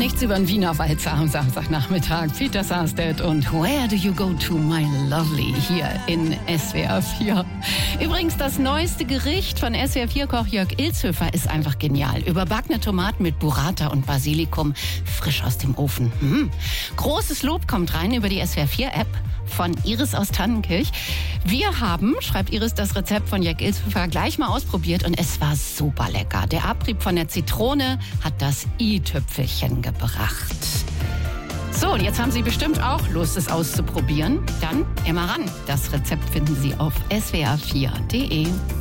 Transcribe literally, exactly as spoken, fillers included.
nichts über einen Wiener Walzer am Samstagnachmittag. Peter Sarstedt und Where Do You Go To, My Lovely hier in S W R vier. Übrigens, das neueste Gericht von S W R vier-Koch Jörg Ilzhöfer ist einfach genial. Überbackene Tomaten mit Burrata und Basilikum, frisch aus dem Ofen. Hm. Großes Lob kommt rein über die S W R vier-App von Iris aus Tannenkirch. Wir haben, schreibt Iris, das Rezept von Jörg Ilzhöfer gleich mal ausprobiert und es war super lecker. Der Abrieb von der Zitrone hat das i-Tüpfelchen gebracht. So, und jetzt haben Sie bestimmt auch Lust, es auszuprobieren. Dann immer ran. Das Rezept finden Sie auf S W R vier punkt de.